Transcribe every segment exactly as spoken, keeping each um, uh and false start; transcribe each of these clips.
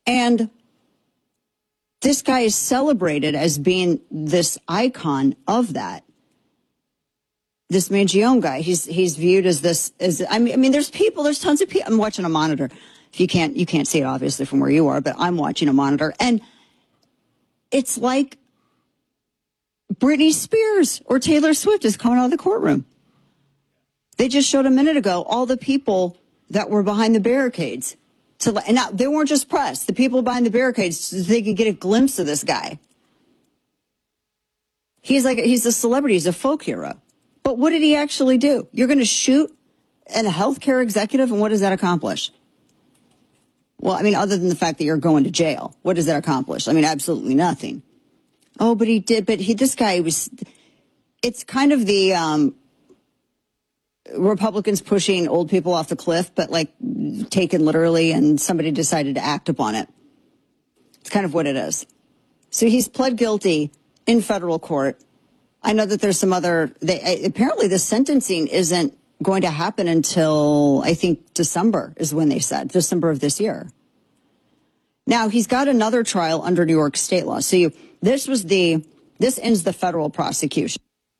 And this guy is celebrated as being this icon of that. This Mangione guy, he's he's viewed as this, as I mean, I mean, there's people, there's tons of people. I'm watching a monitor. If you can't, you can't see it obviously from where you are, but I'm watching a monitor, and it's like Britney Spears or Taylor Swift is coming out of the courtroom. They just showed a minute ago all the people that were behind the barricades. To, and now, they weren't just press. The people behind the barricades, so they could get a glimpse of this guy. He's like, he's a celebrity. He's a folk hero. But what did he actually do? You're going to shoot a healthcare executive, and what does that accomplish? Well, I mean, other than the fact that you're going to jail, what does that accomplish? I mean, absolutely nothing. Oh, but he did. But he, this guy was, it's kind of the um, Republicans pushing old people off the cliff, but like taken literally, and somebody decided to act upon it. It's kind of what it is. So he's pled guilty in federal court. I know that there's some other, they, apparently the sentencing isn't going to happen until, I think, December is when they said, December of this year. Now, he's got another trial under New York state law. So you, this was the, this ends the federal prosecution.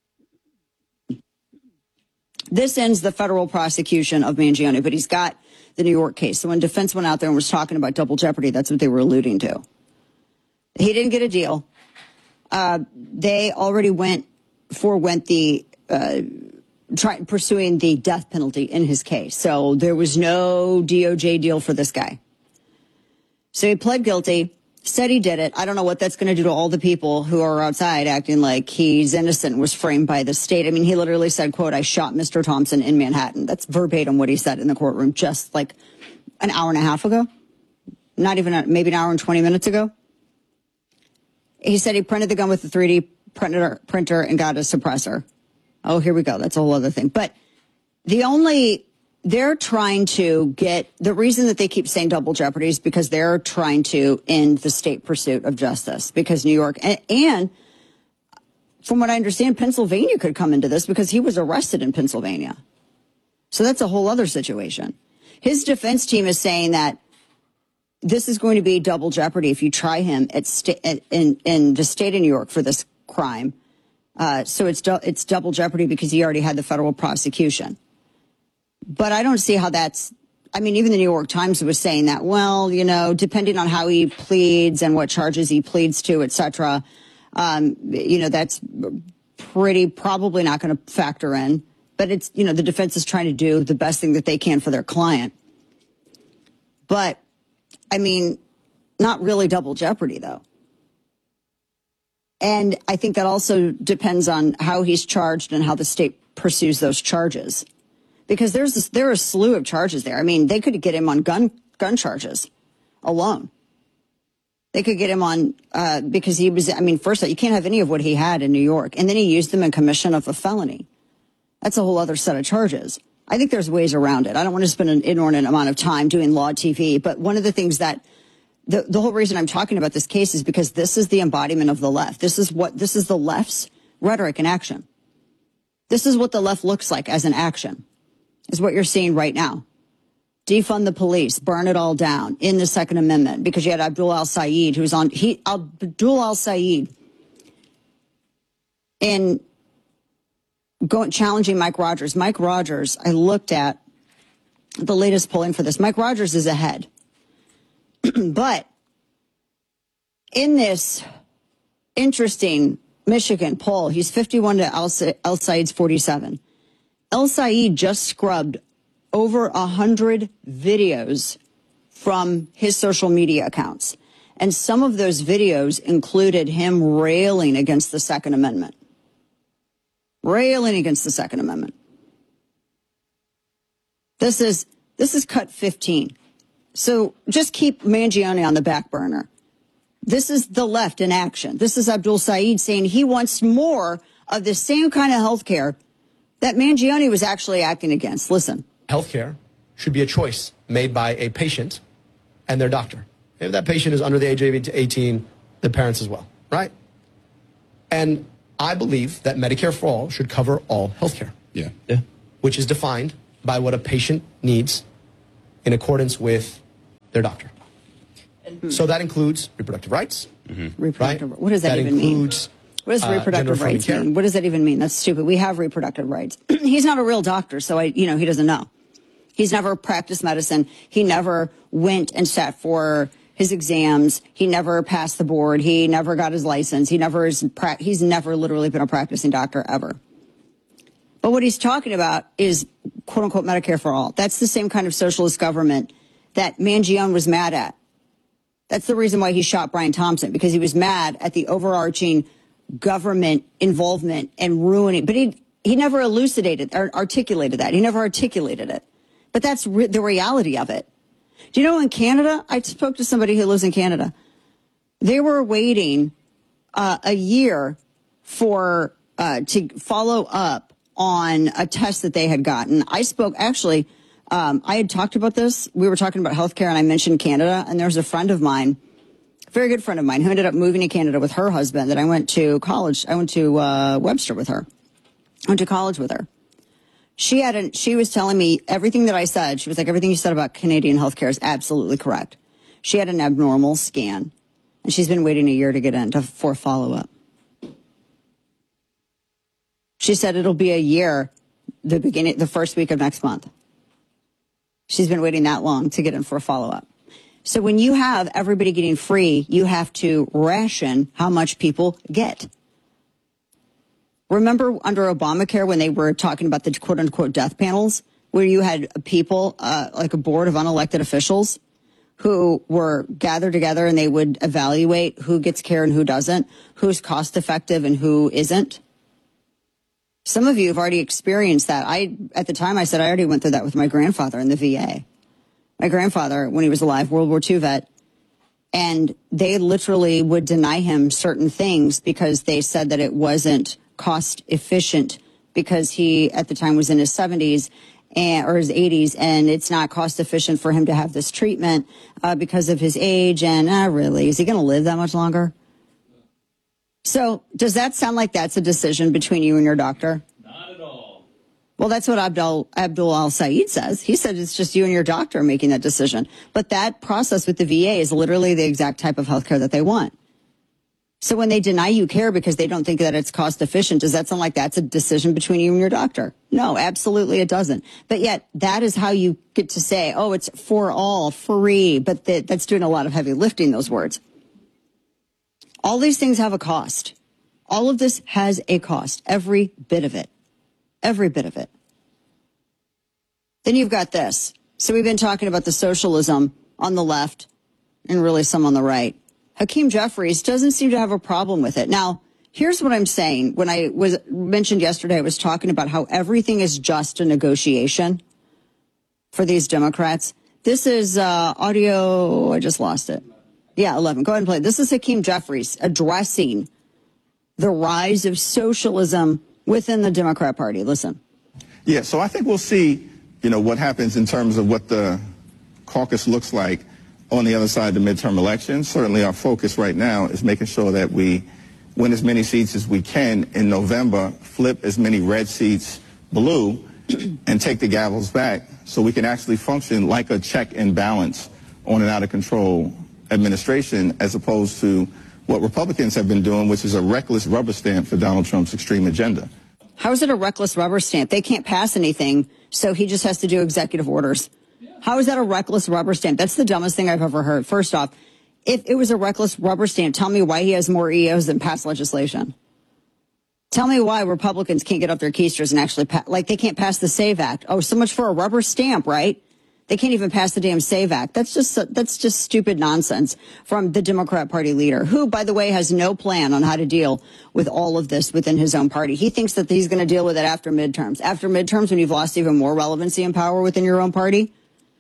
This ends the federal prosecution of Mangione, but he's got the New York case. So when defense went out there and was talking about double jeopardy, that's what they were alluding to. He didn't get a deal. Uh, they already went, forewent the, uh, try, pursuing the death penalty in his case. So there was no D O J deal for this guy. So he pled guilty, said he did it. I don't know what that's going to do to all the people who are outside acting like he's innocent and was framed by the state. I mean, he literally said, quote, "I shot Mister Thompson in Manhattan." That's verbatim what he said in the courtroom just like an hour and a half ago. Not even, a, maybe an hour and twenty minutes ago. He said he printed the gun with the three D printer, printer and got a suppressor. Oh, here we go. That's a whole other thing. But the only, they're trying to get, the reason that they keep saying double jeopardy is because they're trying to end the state pursuit of justice. Because New York, and, and from what I understand, Pennsylvania could come into this because he was arrested in Pennsylvania. So that's a whole other situation. His defense team is saying that this is going to be double jeopardy if you try him at sta- in, in the state of New York for this crime. Uh, so it's du- it's double jeopardy because he already had the federal prosecution. But I don't see how that's, I mean, even the New York Times was saying that, well, you know, depending on how he pleads and what charges he pleads to, et cetera, um, you know, that's pretty probably not going to factor in. But it's, you know, the defense is trying to do the best thing that they can for their client. But I mean, not really double jeopardy, though. And I think that also depends on how he's charged and how the state pursues those charges. Because there's this, there are a slew of charges there. I mean, they could get him on gun gun charges alone. They could get him on, uh, because he was, I mean, first of all, you can't have any of what he had in New York. And then he used them in commission of a felony. That's a whole other set of charges. I think there's ways around it. I don't want to spend an inordinate amount of time doing law T V, but one of the things that the, the whole reason I'm talking about this case is because this is the embodiment of the left. This is what, this is the left's rhetoric in action. This is what the left looks like as an action, is what you're seeing right now. Defund the police, burn it all down in the Second Amendment, because you had Abdul al-Sayed, who's on, he, Abdul al-Sayed in going, challenging Mike Rogers. Mike Rogers, I looked at the latest polling for this. Mike Rogers is ahead. But in this interesting Michigan poll, he's fifty-one to al-Sayed's forty-seven. El-Sayed just scrubbed over one hundred videos from his social media accounts. And some of those videos included him railing against the Second Amendment. Railing against the Second Amendment. This is this is cut fifteen. So just keep Mangione on the back burner. This is the left in action. This is Abdul Sayed saying he wants more of the same kind of health care that Mangione was actually acting against. Listen. Healthcare should be a choice made by a patient and their doctor. If that patient is under the age of eighteen, the parents as well, right? And I believe that Medicare for All should cover all healthcare. Yeah. Yeah. Which is defined by what a patient needs in accordance with their doctor. So that includes reproductive rights. Mm-hmm. Reproductive. Right? What does that, that even includes, mean? What does uh, reproductive rights care. mean? What does that even mean? That's stupid. We have reproductive rights. He's not a real doctor, so I, you know, he doesn't know. He's never practiced medicine. He never went and sat for his exams. He never passed the board. He never got his license. He never is. Pra- he's never literally been a practicing doctor ever. But what he's talking about is quote unquote Medicare for all. That's the same kind of socialist government that Mangione was mad at. That's the reason why he shot Brian Thompson, because he was mad at the overarching government involvement and ruining. But he he never elucidated or articulated that. He never articulated it. But that's re- the reality of it. Do you know in Canada, I spoke to somebody who lives in Canada. They were waiting uh, a year for uh, to follow up on a test that they had gotten. I spoke, actually, um, I had talked about this. We were talking about healthcare, and I mentioned Canada. And there's a friend of mine, a very good friend of mine, who ended up moving to Canada with her husband. That I went to college. I went to uh, Webster with her. I went to college with her. She had an, she was telling me everything that I said. She was like, everything you said about Canadian healthcare is absolutely correct. She had an abnormal scan, and she's been waiting a year to get in to, for follow-up. She said it'll be a year, the beginning, the first week of next month. She's been waiting that long to get in for a follow-up. So when you have everybody getting free, you have to ration how much people get. Remember under Obamacare when they were talking about the quote-unquote death panels, where you had people, uh, like a board of unelected officials who were gathered together and they would evaluate who gets care and who doesn't, who's cost-effective and who isn't? Some of you have already experienced that. I, at the time, I said I already went through that with my grandfather in the V A. My grandfather, when he was alive, World War Two vet, and they literally would deny him certain things because they said that it wasn't cost efficient because he at the time was in his seventies and, or his eighties, and it's not cost efficient for him to have this treatment uh, because of his age. And uh, really, is he going to live that much longer? So does that sound like that's a decision between you and your doctor? Not at all. Well, that's what Abdul, Abdul Al-Said says. He said it's just you and your doctor making that decision. But that process with the V A is literally the exact type of healthcare that they want. So when they deny you care because they don't think that it's cost efficient, does that sound like that's a decision between you and your doctor? No, absolutely it doesn't. But yet that is how you get to say, oh, it's for all, free. But that, that's doing a lot of heavy lifting, those words. All these things have a cost. All of this has a cost. Every bit of it. Every bit of it. Then you've got this. So we've been talking about the socialism on the left and really some on the right. Hakeem Jeffries doesn't seem to have a problem with it. Now, here's what I'm saying. When I was mentioned yesterday, I was talking about how everything is just a negotiation for these Democrats. This is uh, audio. I just lost it. Yeah, eleven. Go ahead and play. This is Hakeem Jeffries addressing the rise of socialism within the Democrat Party. Listen. Yeah, so I think we'll see, you know, what happens in terms of what the caucus looks like on the other side of the midterm elections. Certainly our focus right now is making sure that we win as many seats as we can in November, flip as many red seats blue, and take the gavels back so we can actually function like a check and balance on an out-of-control administration, as opposed to what Republicans have been doing, which is a reckless rubber stamp for Donald Trump's extreme agenda. How is it a reckless rubber stamp? They can't pass anything, so he just has to do executive orders. How is that a reckless rubber stamp? That's the dumbest thing I've ever heard. First off, if it was a reckless rubber stamp, tell me why he has more E Os than passed legislation. Tell me why Republicans can't get up their keisters and actually, pa- like they can't pass the SAVE Act. Oh, so much for a rubber stamp, right? They can't even pass the damn SAVE Act. That's just, that's just stupid nonsense from the Democrat Party leader, who, by the way, has no plan on how to deal with all of this within his own party. He thinks that he's going to deal with it after midterms. After midterms, when you've lost even more relevancy and power within your own party.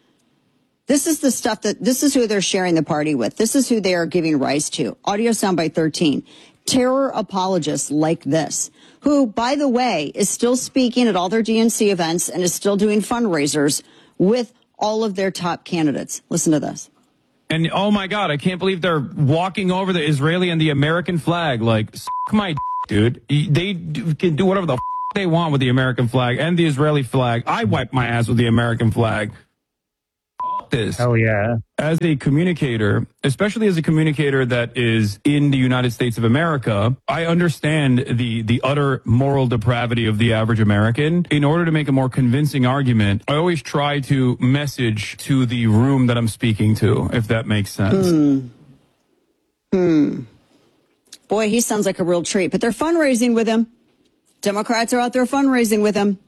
This is the stuff that, this is who they're sharing the party with. This is who they are giving rise to. Audio soundbite thirteen. Terror apologists like this, who, by the way, is still speaking at all their D N C events and is still doing fundraisers with all of their top candidates. Listen to this. And oh my God, I can't believe they're walking over the Israeli and the American flag. Like, s*** my dude. They do, can do whatever the f- they want with the American flag and the Israeli flag. I wipe my ass with the American flag. this. Oh, yeah. As a communicator, especially as a communicator that is in the United States of America, I understand the, the utter moral depravity of the average American. In order to make a more convincing argument, I always try to message to the room that I'm speaking to, if that makes sense. Hmm. Hmm. Boy, he sounds like a real treat, but they're fundraising with him. Democrats are out there fundraising with him.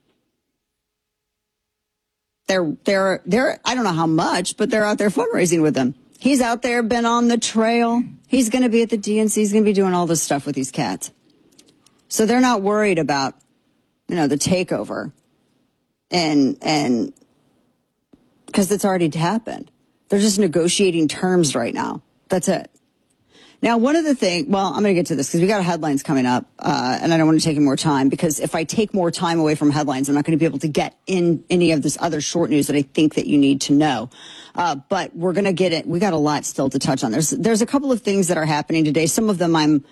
They're, they're, they're, I don't know how much, but they're out there fundraising with him. He's out there, been on the trail. He's going to be at the D N C. He's going to be doing all this stuff with these cats. So they're not worried about, you know, the takeover. And, and, because it's already happened. They're just negotiating terms right now. That's it. Now, one of the things, well, I'm going to get to this because we got headlines coming up, uh, and I don't want to take any more time because if I take more time away from headlines, I'm not going to be able to get in any of this other short news that I think that you need to know. Uh, but we're going to get it. We got a lot still to touch on. There's, there's a couple of things that are happening today. Some of them I'm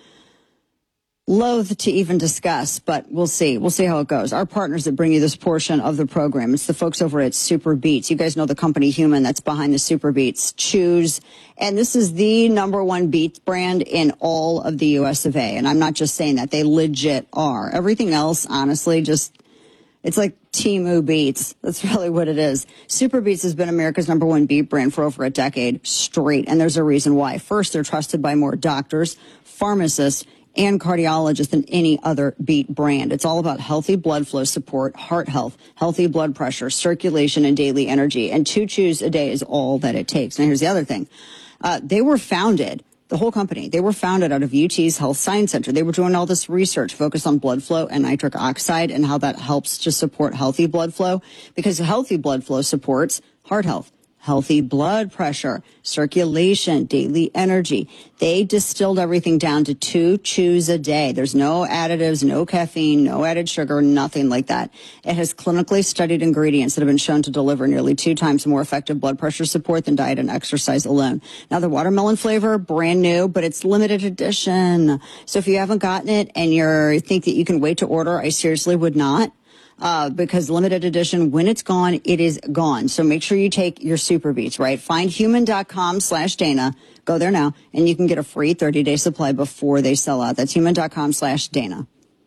loath to even discuss, but we'll see. We'll see how it goes. Our partners that bring you this portion of the program, it's the folks over at Super Beets. You guys know the company Human that's behind the Super Beets. Choose. And this is the number one beets brand in all of the U S of A. And I'm not just saying that. They legit are. Everything else, honestly, just, it's like Temu Beets. That's really what it is. Super Beets has been America's number one beet brand for over a decade straight. And there's a reason why. First, they're trusted by more doctors, pharmacists, and cardiologists than any other beet brand. It's all about healthy blood flow support, heart health, healthy blood pressure, circulation, and daily energy. And two chews a day is all that it takes. Now, here's the other thing. Uh, they were founded, the whole company, they were founded out of U T's Health Science Center. They were doing all this research focused on blood flow and nitric oxide and how that helps to support healthy blood flow, because healthy blood flow supports heart health, healthy blood pressure, circulation, daily energy. They distilled everything down to two chews a day. There's no additives, no caffeine, no added sugar, nothing like that. It has clinically studied ingredients that have been shown to deliver nearly two times more effective blood pressure support than diet and exercise alone. Now, the watermelon flavor, brand new, but it's limited edition. So if you haven't gotten it and you think that you can wait to order, I seriously would not. Uh, because limited edition, when it's gone, it is gone. So make sure you take your Super Beets, right? Find human.com slash Dana. Go there now, and you can get a free thirty-day supply before they sell out. That's human.com slash Dana.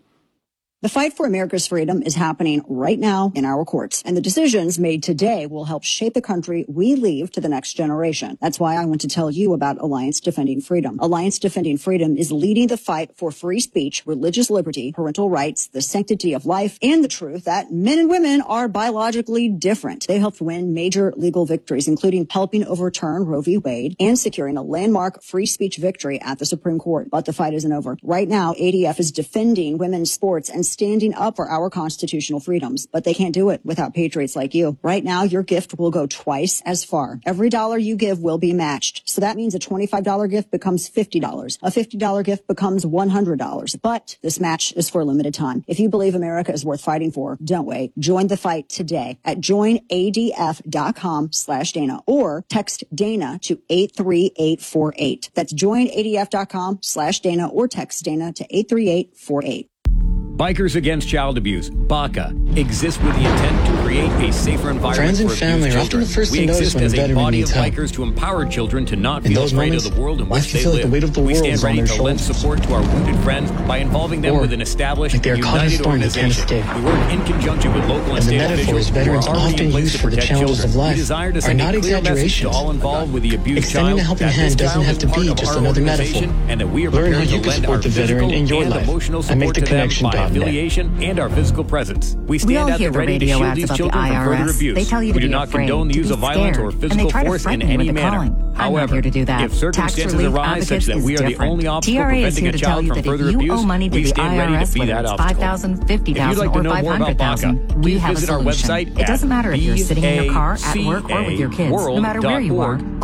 The fight for America's freedom is happening right now in our courts, and the decisions made today will help shape the country we leave to the next generation. That's why I want to tell you about Alliance Defending Freedom. Alliance Defending Freedom is leading the fight for free speech, religious liberty, parental rights, the sanctity of life, and the truth that men and women are biologically different. They helped win major legal victories, including helping overturn Roe v. Wade and securing a landmark free speech victory at the Supreme Court. But the fight isn't over. Right now, A D F is defending women's sports and standing up for our constitutional freedoms, but they can't do it without patriots like you. Right now, your gift will go twice as far. Every dollar you give will be matched. So that means a twenty-five dollars gift becomes fifty dollars. A fifty dollars gift becomes one hundred dollars. But this match is for a limited time. If you believe America is worth fighting for, don't wait. Join the fight today at joinadf.com slash Dana or text Dana to eight three eight four eight. That's joinadf.com slash Dana or text Dana to eight three eight four eight. Bikers Against Child Abuse, BACA, exists with the intent to create a safer environment Friends and for family abused are often children. the first we to notice exist when a as a veteran body of needs help. bikers to empower children to not In feel those afraid moments, of the world in life which can they feel like live. the weight of the we world stand is on ready their to lend shoulders. support to our wounded friends by involving them Or with an established, like they are caught in a united storm they can't organization. escape. We work in conjunction with local and And the state metaphors officials who are veterans already often in place use to for the protect challenges children. of life We desire to are send not a clear message to exaggerations. all involved with the abused Extending child a helping that hand this doesn't child have is to part be of just our another organization metaphor. and that we are Learn prepared how to you can lend support our the veteran physical in your and life. emotional I support make the to them connection by dot net. affiliation and our physical presence. We We stand all at hear the the ready to radio shield ads these about the children from further I R S. abuse. They tell you to we do be not afraid, condone the to use be of violence scared, or and they physical try to force in threaten you any with the manner. calling. I'm not However, here to do that. if circumstances Tax Relief arise such Advocates that we is are the different. only obstacle T R A is preventing here a to tell child you from that if further you abuse, owe money to we the stand ready to I R S, be whether that it's obstacle. five thousand dollars, fifty If you'd thousand like dollars, to or know more five about hundred thousand BACA, dollars, we please have a visit our solution. website It doesn't at matter if you're sitting in your car, at work, or with your kids. B A C A No matter where you are, world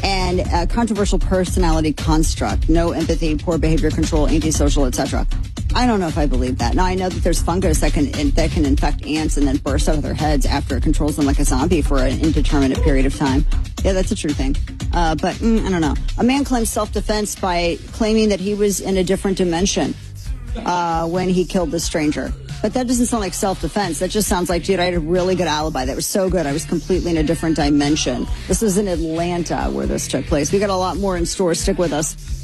and a controversial personality construct, no empathy, poor behavior control, antisocial, et cetera. I don't know if I believe that. Now, I know that there's fungus that can that can infect ants and then burst out of their heads after it controls them like a zombie for an indeterminate period of time. Yeah, that's a true thing. Uh, but mm, I don't know. A man claims self-defense by claiming that he was in a different dimension uh, when he killed the stranger. But that doesn't sound like self-defense. That just sounds like, dude, I had a really good alibi. That was so good. I was completely in a different dimension. This was in Atlanta where this took place. We got a lot more in store. Stick with us.